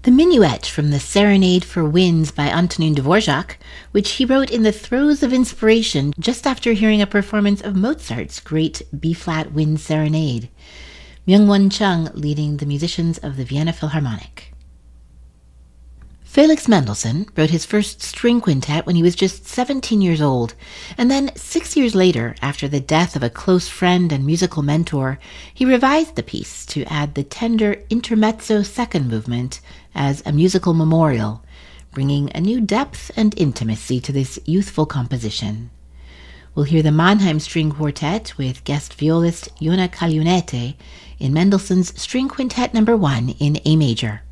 The Minuet from the Serenade for Winds by Antonin Dvorak, which he wrote in the throes of inspiration just after hearing a performance of Mozart's great B-flat Wind Serenade. Myung-won Chung leading the musicians of the Vienna Philharmonic. Felix Mendelssohn wrote his first string quintet when he was just 17 years old, and then 6 years later, after the death of a close friend and musical mentor, he revised the piece to add the tender intermezzo second movement as a musical memorial, bringing a new depth and intimacy to this youthful composition. We'll hear the Mannheim String Quartet with guest violist Yona Cagliunete in Mendelssohn's String Quintet No. 1 in A major.